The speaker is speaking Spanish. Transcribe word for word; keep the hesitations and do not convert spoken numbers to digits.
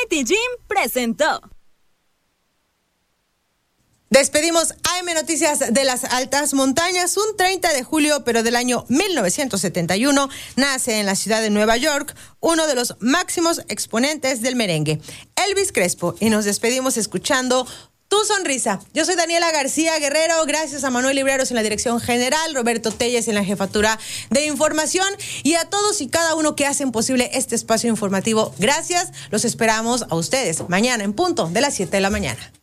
Infinity Gym presentó. Despedimos A M Noticias de las Altas Montañas. Un treinta de julio, pero del año mil novecientos setenta y uno, nace en la ciudad de Nueva York uno de los máximos exponentes del merengue, Elvis Crespo, y nos despedimos escuchando Tu Sonrisa. Yo soy Daniela García Guerrero, gracias a Manuel Libreros en la dirección general, Roberto Telles en la jefatura de información y a todos y cada uno que hacen posible este espacio informativo. Gracias, los esperamos a ustedes mañana en punto de las siete de la mañana.